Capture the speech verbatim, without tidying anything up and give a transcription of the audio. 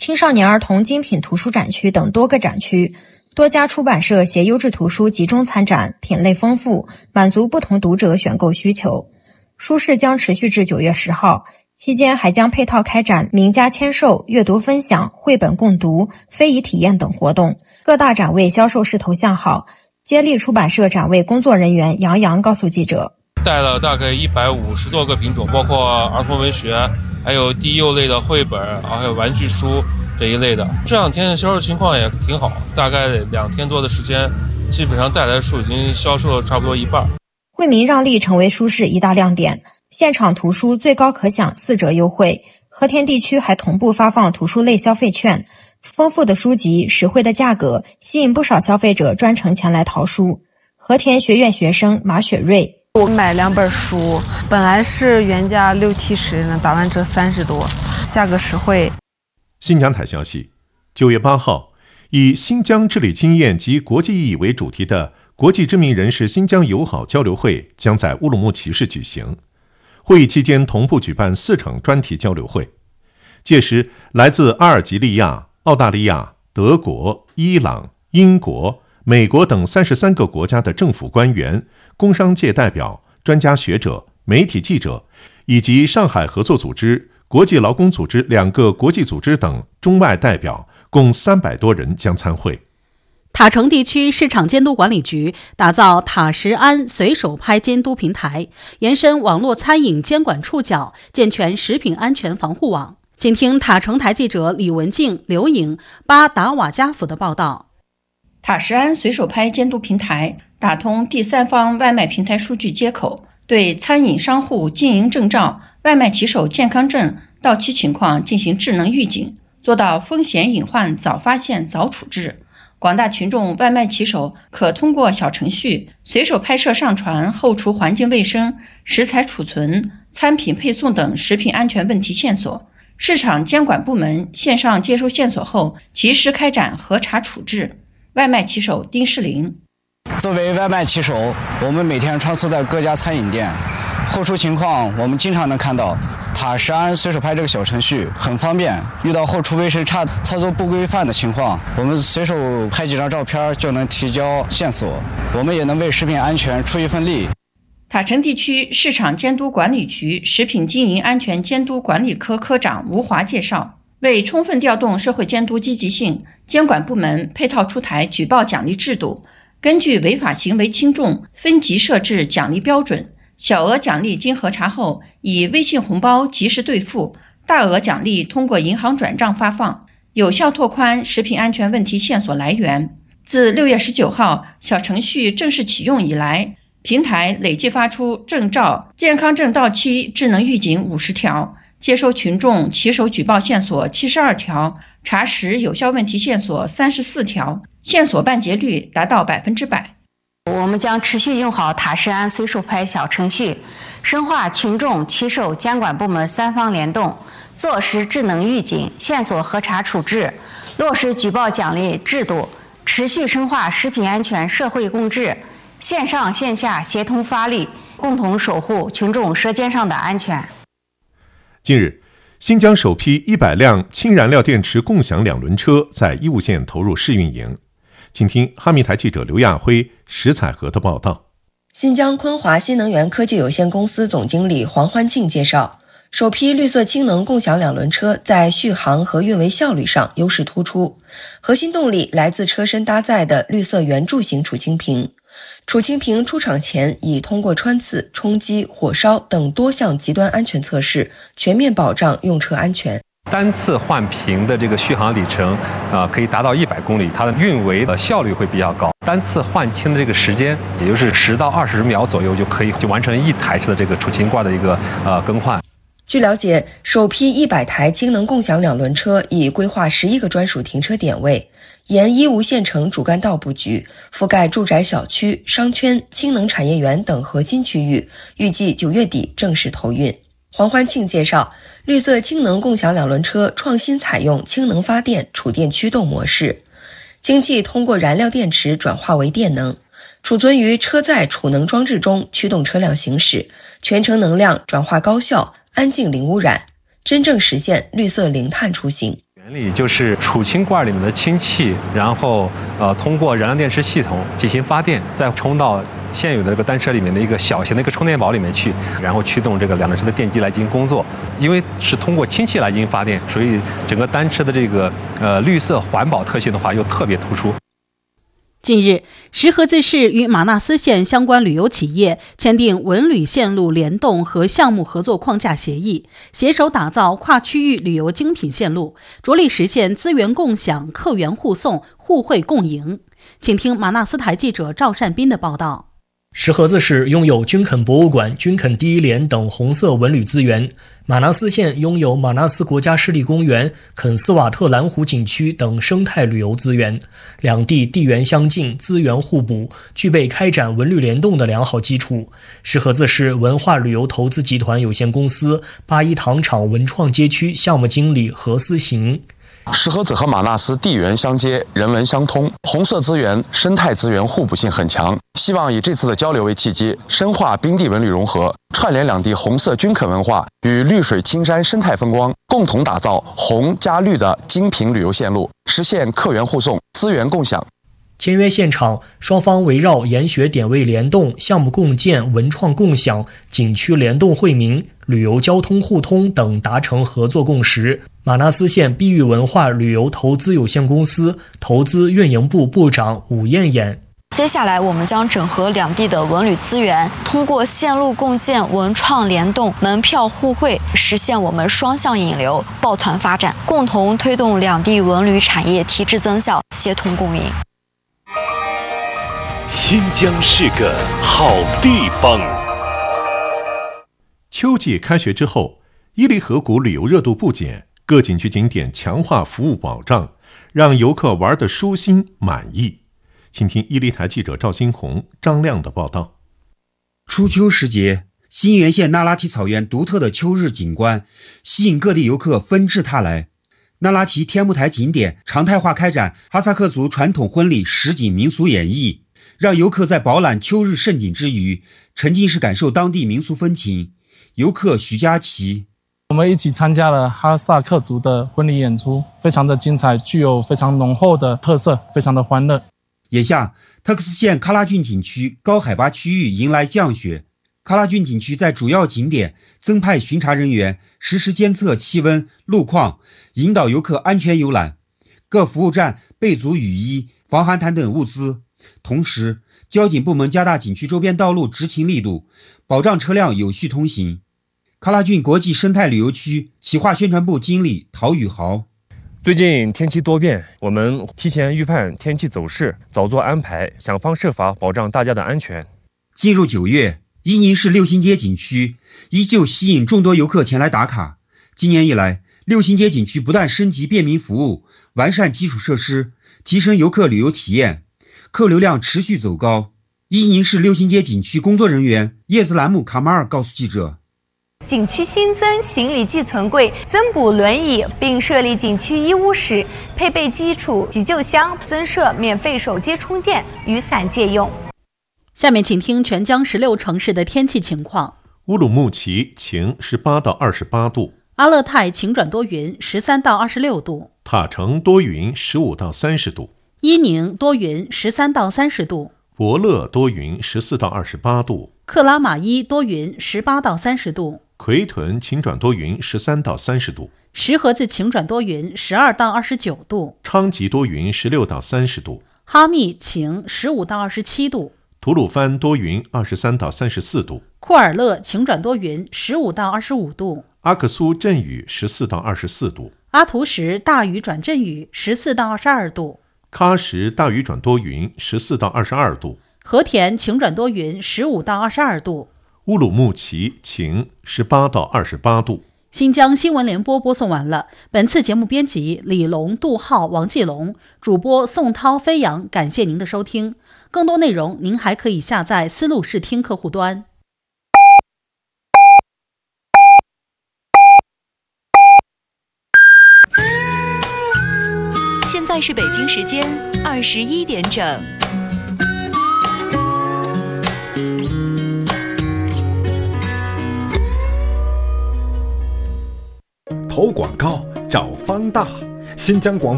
青少年儿童精品图书展区等多个展区，多家出版社携优质图书集中参展，品类丰富，满足不同读者选购需求。书市将持续至九月十号，期间还将配套开展名家签售、阅读分享、绘本共读、非遗体验等活动。各大展位销售势头向好。接力出版社展位工作人员杨洋告诉记者， 带了大概一百五十多个品种，包括儿童文学，还有低幼类的绘本，还有玩具书这一类的。这两天的销售情况也挺好，大概两天多的时间，基本上带来的书已经销售了差不多一半。 惠民让利成为书市一大亮点，现场图书最高可享四折优惠，和田地区还同步发放图书类消费券。丰富的书籍、实惠的价格吸引不少消费者专程前来淘书。和田学院学生马雪瑞， 我买两本书，本来是原价六七十呢，打完折三十多，价格实惠。 新疆台消息，九月八号，以新疆治理经验及国际意义为主题的国际知名人士新疆友好交流会将在乌鲁木齐市举行。会议期间同步举办四场专题交流会，届时来自阿尔及利亚、澳大利亚、德国、伊朗、英国、美国等三十三个国家的政府官员、工商界代表、专家学者、媒体记者，以及上海合作组织、国际劳工组织两个国际组织等中外代表，共三百多人将参会。 塔城地区市场监督管理局打造塔什安随手拍监督平台，延伸网络餐饮监管触角，健全食品安全防护网。请听塔城台记者李文静、刘颖、巴达瓦加府的报道。 塔什安随手拍监督平台打通第三方外卖平台数据接口，对餐饮商户经营证照、外卖骑手健康证到期情况进行智能预警，做到风险隐患早发现早处置。广大群众外卖骑手可通过小程序随手拍摄上传后厨环境卫生、食材储存、餐品配送等食品安全问题线索。市场监管部门线上接收线索后，及时开展核查处置。外卖骑手丁世林， 作为外卖骑手，我们每天穿梭在各家餐饮店，后厨情况我们经常能看到。塔什安随手拍这个小程序很方便，遇到后厨卫生差、操作不规范的情况，我们随手拍几张照片就能提交线索，我们也能为食品安全出一份力。 塔城地区市场监督管理局食品经营安全监督管理科科长吴华介绍，为充分调动社会监督积极性，监管部门配套出台举报奖励制度，根据违法行为轻重分级设置奖励标准，小额奖励经核查后以微信红包及时兑付，大额奖励通过银行转账发放，有效拓宽食品安全问题线索来源。自六月十九号小程序正式启用以来，平台累计发出证照、健康证到期智能预警五十条，接收群众骑手举报线索七十二条，查实有效问题线索三十四条，线索办结率达到百分之百。 我们将持续用好塔什安随手拍小程序，深化群众、骑手、监管部门三方联动，落实智能预警、线索核查处置，落实举报奖励制度，持续深化食品安全社会共治，线上线下协同发力，共同守护群众舌尖上的安全。 近日，新疆首批一百辆氢燃料电池共享两轮车在义乌县投入试运营。请听哈密台记者刘亚辉、石彩河的报道。 新疆昆华新能源科技有限公司总经理黄欢庆介绍，首批绿色氢能共享两轮车在续航和运维效率上优势突出，核心动力来自车身搭载的绿色圆柱形储氢瓶。储氢瓶出厂前已通过穿刺、冲击、火烧等多项极端安全测试，全面保障用车安全。 单次换瓶的这个续航里程啊、呃，可以达到一百公里，它的运维的效率会比较高。单次换氢的这个时间，也就是十到二十秒左右就可以就完成一台车的这个储氢罐的一个呃更换。 据了解，首批一百台氢能共享两轮车已规划十一个专属停车点位，沿义乌县城主干道布局，覆盖住宅小区、商圈、氢能产业园等核心区域，预计九月底正式投运。黄欢庆介绍，绿色氢能共享两轮车创新采用氢能发电、储电驱动模式，氢气通过燃料电池转化为电能，储存于车载储能装置中驱动车辆行驶，全程能量转化高效、安静零污染，真正实现绿色零碳出行。 原理就是储氢罐里面的氢气，然后呃通过燃料电池系统进行发电，再充到现有的这个单车里面的一个小型的一个充电宝里面去，然后驱动这个两轮车的电机来进行工作。因为是通过氢气来进行发电，所以整个单车的这个呃绿色环保特性的话又特别突出。 近日，石河子市与马纳斯县相关旅游企业签订文旅线路联动和项目合作框架协议，携手打造跨区域旅游精品线路，着力实现资源共享、客源互送、互惠共赢。请听马纳斯台记者赵善斌的报道。 石河子市拥有军垦博物馆、军垦第一连等红色文旅资源，马纳斯县拥有马纳斯国家湿地公园、肯斯瓦特蓝湖景区等生态旅游资源，两地地缘相近，资源互补，具备开展文旅联动的良好基础。石河子市文化旅游投资集团有限公司八一糖厂文创街区项目经理何思行。 石河子和马纳斯地缘相接，人文相通，红色资源、生态资源互补性很强。希望以这次的交流为契机，深化滨地文旅融合，串联两地红色军垦文化与绿水青山生态风光，共同打造红加绿的精品旅游线路，实现客源互送、资源共享。 签约现场，双方围绕研学点位联动、项目共建、文创共享、景区联动惠民、旅游交通互通等达成合作共识。马纳斯县碧玉文化旅游投资有限公司投资运营部部长武艳艳。 接下来，我们将整合两地的文旅资源，通过线路共建、文创联动、门票互惠，实现我们双向引流、抱团发展，共同推动两地文旅产业提质增效、协同共赢。 新疆是个好地方。 秋季开学之后，伊犁河谷旅游热度不减，各景区景点强化服务保障，让游客玩得舒心满意。请听伊犁台记者赵新红、张亮的报道。 初秋时节，新源县那拉提草原独特的秋日景观吸引各地游客纷至沓来。那拉提天目台景点常态化开展哈萨克族传统婚礼实景民俗演绎，让游客在饱览秋日盛景之余，沉浸式感受当地民俗风情。游客徐佳琪， 我们一起参加了哈萨克族的婚礼演出，非常的精彩，具有非常浓厚的特色，非常的欢乐。 眼下，特克斯县喀拉峻景区高海拔区域迎来降雪，喀拉峻景区在主要景点增派巡查人员，实时监测气温、路况，引导游客安全游览。各服务站备足雨衣、防寒毯等物资。同时，交警部门加大景区周边道路执勤力度，保障车辆有序通行。喀拉峻国际生态旅游区企划宣传部经理陶宇豪， 最近天气多变，我们提前预判天气走势，早做安排，想方设法保障大家的安全。 进入九月，伊宁市六星街景区依旧吸引众多游客前来打卡。今年以来，六星街景区不断升级便民服务，完善基础设施，提升游客旅游体验，客流量持续走高。伊宁市六星街景区工作人员叶子兰姆卡马尔告诉记者， 景区新增行李寄存柜，增补轮椅，并设立景区医务室，配备基础急救箱，增设免费手机充电、雨伞借用。 下面请听全疆十六城市的天气情况。 乌鲁木齐晴，十八到二十八度； 阿勒泰晴转多云，十三到二十六度； 塔城多云，十五到三十度； 伊宁多云，十三到三十度； 博乐多云，十四到二十八度； 克拉玛依多云，十八到三十度； 奎屯晴转多云，十三到三十度； 石河子晴转多云，十二到二十九度； 昌吉多云，十六到三十度； 哈密晴，十五到二十七度； 吐鲁番多云，二十三到三十四度； 库尔勒晴转多云，十五到二十五度； 阿克苏阵雨，十四到二十四度； 阿图什大雨转阵雨，十四到二十二度； 喀什大雨转多云，十四到二十二度； 和田晴转多云，十五到二十二度； 乌鲁木齐晴，十八到二十八度。 新疆新闻联播播送完了。本次节目编辑李龙、杜浩、王继龙，主播宋涛、飞扬。感谢您的收听。更多内容您还可以下载思路视听客户端。 现在是北京时间二十一点整。 投广告找方大， 新疆广